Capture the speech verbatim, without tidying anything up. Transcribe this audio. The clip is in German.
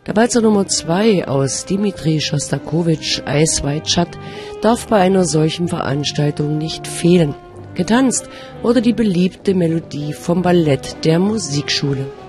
Der Walzer Nummer zwei aus Dmitri Schostakowitsch, Eyes Wide Shut, darf bei einer solchen Veranstaltung nicht fehlen. Getanzt wurde die beliebte Melodie vom Ballett der Musikschule.